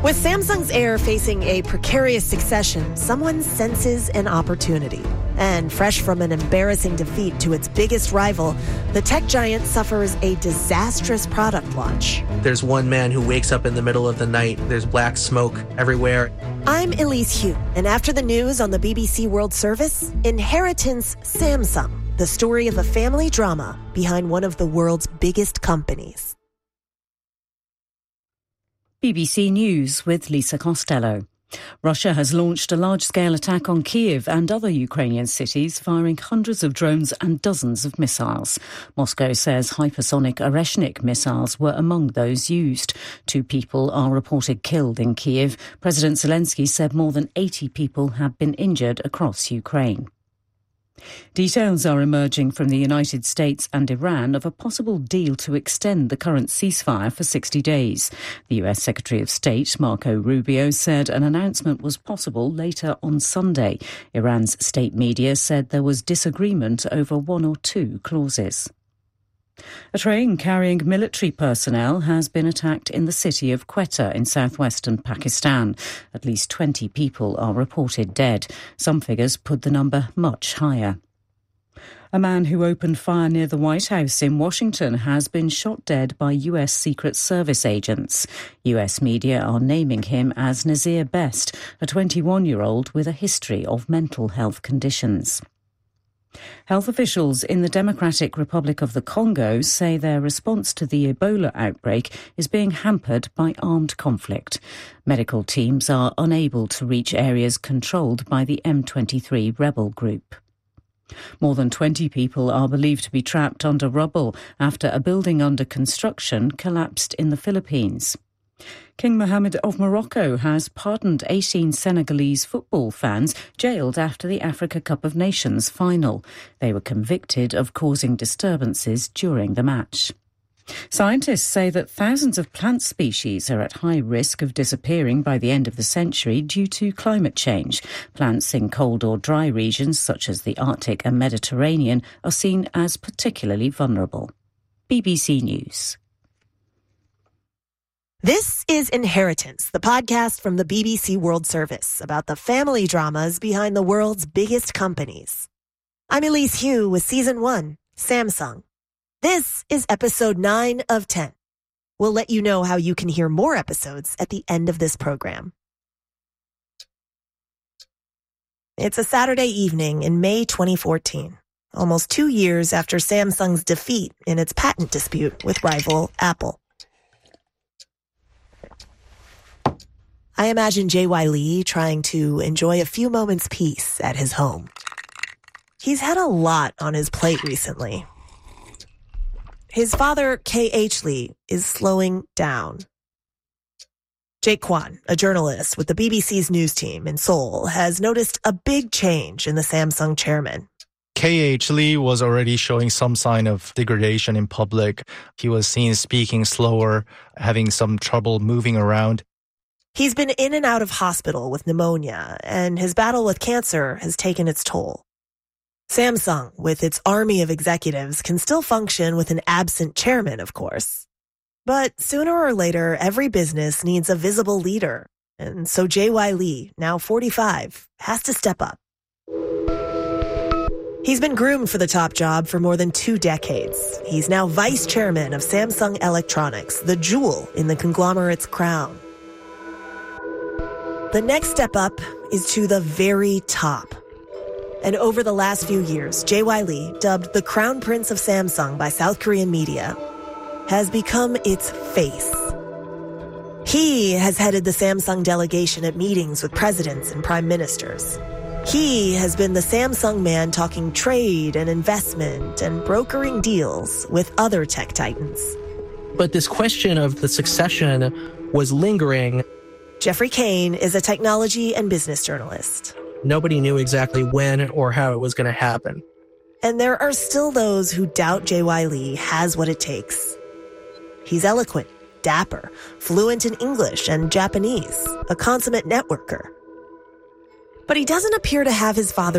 With Samsung's heir facing a precarious succession, someone senses an opportunity. And fresh from an embarrassing defeat to its biggest rival, the tech giant suffers a disastrous product launch. There's one man who wakes up in the middle of the night. There's black smoke everywhere. I'm Elise Hu, and after the news on the BBC World Service, Inheritance Samsung, the story of a family drama behind one of the world's biggest companies. BBC News with Lisa Costello. Russia has launched a large-scale attack on Kyiv and other Ukrainian cities, firing hundreds of drones and dozens of missiles. Moscow says hypersonic Oreshnik missiles were among those used. 2 people are reported killed in Kyiv. President Zelensky said more than 80 people have been injured across Ukraine. Details are emerging from the United States and Iran of a possible deal to extend the current ceasefire for 60 days. The US Secretary of State, Marco Rubio, said an announcement was possible later on Sunday. Iran's state media said there was disagreement over 1 or 2 clauses. A train carrying military personnel has been attacked in the city of Quetta in southwestern Pakistan. At least 20 people are reported dead. Some figures put the number much higher. A man who opened fire near the White House in Washington has been shot dead by US Secret Service agents. US media are naming him as Nazir Best, a 21-year-old with a history of mental health conditions. Health officials in the Democratic Republic of the Congo say their response to the Ebola outbreak is being hampered by armed conflict. Medical teams are unable to reach areas controlled by the M23 rebel group. More than 20 people are believed to be trapped under rubble after a building under construction collapsed in the Philippines. King Mohammed of Morocco has pardoned 18 Senegalese football fans jailed after the Africa Cup of Nations final. They were convicted of causing disturbances during the match. Scientists say that thousands of plant species are at high risk of disappearing by the end of the century due to climate change. Plants in cold or dry regions such as the Arctic and Mediterranean are seen as particularly vulnerable. BBC News. This is Inheritance, the podcast from the BBC World Service about the family dramas behind the world's biggest companies. I'm Elise Hu with Season 1, Samsung. This is episode 9 of 10. We'll let you know how you can hear more episodes at the end of this program. It's a Saturday evening in May 2014, almost 2 years after Samsung's defeat in its patent dispute with rival Apple. I imagine J.Y. Lee trying to enjoy a few moments' peace at his home. He's had a lot on his plate recently. His father, K.H. Lee, is slowing down. Jake Kwan, a journalist with the BBC's news team in Seoul, has noticed a big change in the Samsung chairman. K.H. Lee was already showing some sign of degradation in public. He was seen speaking slower, having some trouble moving around. He's been in and out of hospital with pneumonia, and his battle with cancer has taken its toll. Samsung, with its army of executives, can still function with an absent chairman, of course. But sooner or later, every business needs a visible leader, and so J.Y. Lee, now 45, has to step up. He's been groomed for the top job for more than 2 decades. He's now vice chairman of Samsung Electronics, the jewel in the conglomerate's crown. The next step up is to the very top. And over the last few years, J.Y. Lee, dubbed the Crown Prince of Samsung by South Korean media, has become its face. He has headed the Samsung delegation at meetings with presidents and prime ministers. He has been the Samsung man talking trade and investment and brokering deals with other tech titans. But this question of the succession was lingering. Jeffrey Kane is a technology and business journalist. Nobody knew exactly when or how it was going to happen. And there are still those who doubt J.Y. Lee has what it takes. He's eloquent, dapper, fluent in English and Japanese, a consummate networker. But he doesn't appear to have his father's